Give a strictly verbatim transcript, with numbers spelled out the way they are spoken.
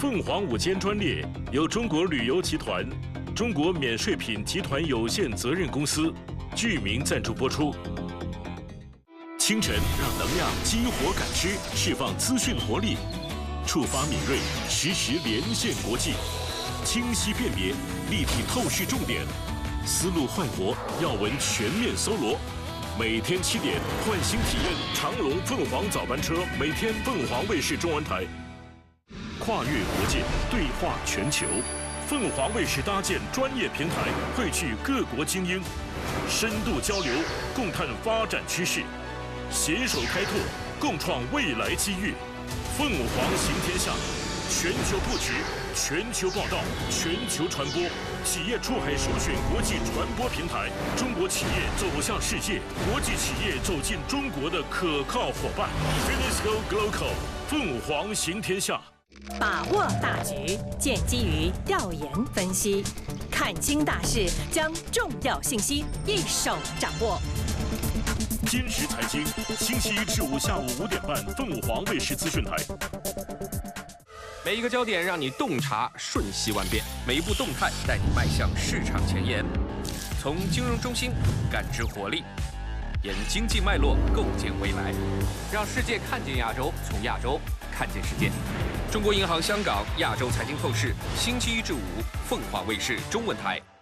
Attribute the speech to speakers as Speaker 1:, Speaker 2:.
Speaker 1: 凤凰午间专列由中国旅游集团、中国免税品集团有限责任公司剧名赞助播出。清晨让能量激活感知，释放资讯活力，触发敏锐，实时连线国际，清晰辨别，立体透视重点，思路焕活，要闻全面搜罗。每天七点，换新体验长龙凤凰早班车，每天凤凰卫视中文台。跨越国界，对话全球，凤凰卫视搭建专业平台，汇聚各国精英，深度交流，共探发展趋势，携手开拓，共创未来机遇。凤凰行天下，全球布局，全球报道，全球传播，企业出海首选国际传播平台，中国企业走向世界，国际企业走进中国的可靠伙伴。Finisco Global， 凤凰行天下。
Speaker 2: 把握大局，建基于调研分析，看清大势，将重要信息一手掌握。
Speaker 1: 今时财经，星期一至五下午五点半，凤凰卫视资讯台。
Speaker 3: 每一个焦点让你洞察瞬息万变，每一步动态带你迈向市场前沿。从金融中心感知活力，沿经济脉络构建未来，让世界看见亚洲，从亚洲看见世界。中国银行香港亚洲财经透视，星期一至五，凤凰卫视中文台。